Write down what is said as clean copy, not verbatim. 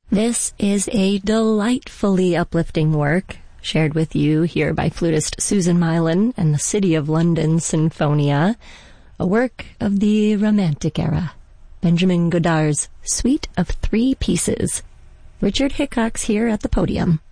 This is a delightfully uplifting work, shared with you here by flutist Susan Mylan and the City of London Sinfonia, a work of the Romantic era. Benjamin Godard's Suite of Three Pieces. Richard Hickox here at the podium.